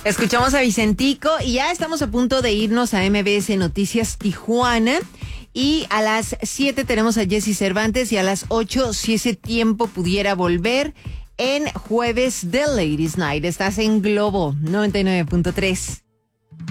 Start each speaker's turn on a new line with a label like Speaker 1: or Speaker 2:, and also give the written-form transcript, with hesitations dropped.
Speaker 1: Escuchamos a Vicentico y ya estamos a punto de irnos a MBS Noticias Tijuana. Y a las 7 tenemos a Jesse Cervantes y a las 8, si ese tiempo pudiera volver, en jueves de Ladies Night. Estás en Globo 99.3.